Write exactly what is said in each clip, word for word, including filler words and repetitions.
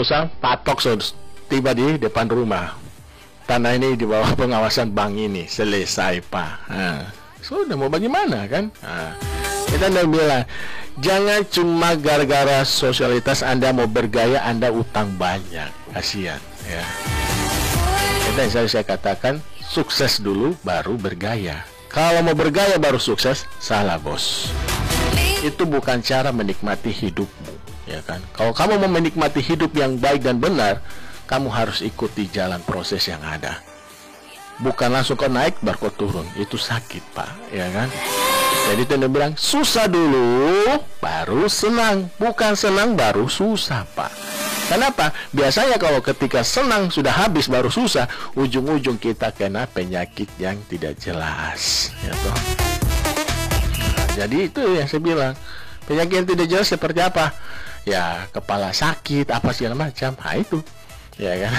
selesai, patok sudah tiba di depan rumah. Tanah ini di bawah pengawasan bank ini, selesai Pak. Nah, sudah mau bagaimana kan? Nah, kita udah bilang, jangan cuma gara-gara sosialitas Anda mau bergaya, Anda utang banyak, kasihan ya. Kita saya, saya katakan, sukses dulu baru bergaya. Kalau mau bergaya baru sukses, salah bos. Itu bukan cara menikmati hidupmu, ya kan? Kalau kamu mau menikmati hidup yang baik dan benar, kamu harus ikuti jalan proses yang ada. Bukan langsung kau naik baru kau turun, itu sakit Pak, ya kan? Jadi dia bilang susah dulu baru senang, bukan senang baru susah Pak. Kenapa? Biasanya kalau ketika senang sudah habis baru susah, ujung-ujung kita kena penyakit yang tidak jelas, ya toh? Nah, jadi itu yang saya bilang, penyakit yang tidak jelas seperti apa? Ya kepala sakit, apa segala macam. Nah itu, ya kan?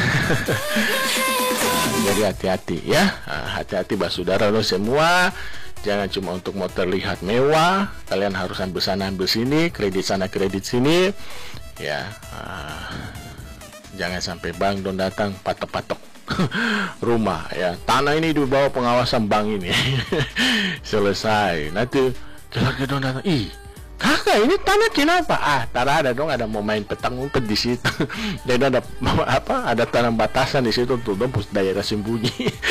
Nah, jadi hati-hati ya, hati-hati bah saudara lo semua. Jangan cuma untuk mau terlihat mewah, kalian harus ambil sana ambil sini, kredit sana kredit sini, ya. Uh, jangan sampai bank don datang patok-patok rumah, ya. Tanah ini di bawah pengawasan bank ini, selesai. Nanti keluarga don datang, ih, kakak ini tanah kenapa? Ah, tar ada dong, ada mau main petang umpet di situ. Dan ada apa? Ada tanah batasan di situ tuh, dong, pus daerah sembunyi.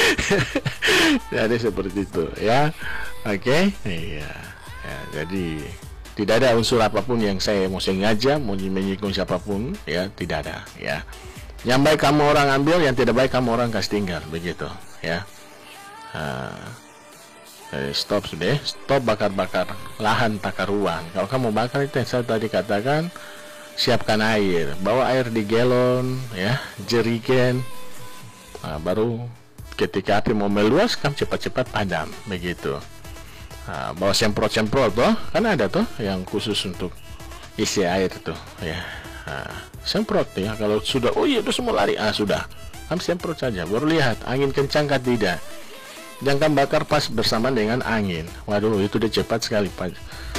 Jadi seperti itu, ya. Oke, okay? Iya. Ya, jadi tidak ada unsur apapun yang saya mau sengaja mau menyinggung siapapun, ya, tidak ada, ya. Yang baik kamu orang ambil, yang tidak baik kamu orang kasih tinggal, begitu, ya. Uh, eh, stop sudah, stop bakar-bakar lahan takar ruang. Kalau kamu bakar itu yang saya tadi katakan, siapkan air, bawa air di galon, ya, jerigen, nah, baru ketika api mau meluas, kamu cepat-cepat padam, begitu. Nah, bawa semprot-semprot tuh, kan ada tuh yang khusus untuk isi air tuh, ya. Nah, semprot ya, kalau sudah, oh iya itu semua lari, ah sudah, kamu semprot saja, baru lihat angin kencang kan tidak. Jangan bakar pas bersamaan dengan angin. Waduh, itu udah cepat sekali Pak,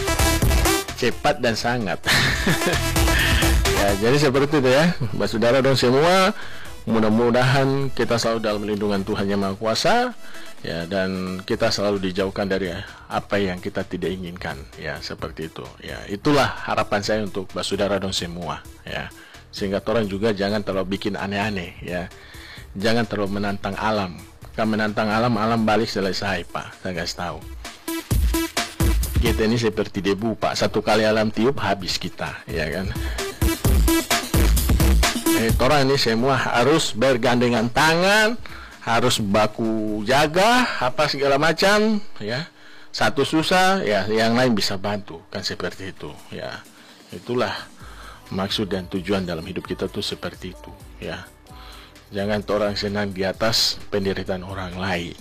cepat dan sangat. Ya, jadi seperti itu ya, Mbak saudara dong semua. Mudah-mudahan kita selalu dalam lindungan Tuhan Yang Maha Kuasa, ya, dan kita selalu dijauhkan dari apa yang kita tidak inginkan, ya, seperti itu, ya. Itulah harapan saya untuk Mbak saudara dong semua, ya, sehingga orang juga jangan terlalu bikin aneh-aneh, ya, jangan terlalu menantang alam. Kalau menantang alam, alam balik selesai Pak, saya kasih tahu. Kita ini seperti debu Pak, satu kali alam tiup habis kita, ya kan? Eh, orang ini semua harus bergandengan tangan, harus baku jaga, apa segala macam, ya. Satu susah, ya, yang lain bisa bantu, kan seperti itu, ya. Itulah maksud dan tujuan dalam hidup kita tuh seperti itu, ya. Jangan orang senang di atas penderitaan orang lain.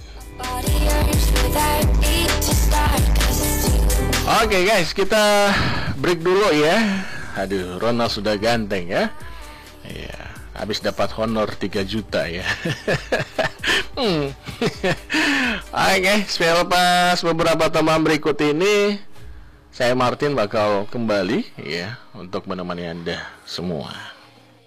Oke okay, guys, kita break dulu ya. Aduh, Ronald sudah ganteng ya. Iya, habis dapat honor tiga juta ya. hmm. Oke guys, selepas beberapa teman berikut ini, saya Martin bakal kembali ya untuk menemani Anda semua.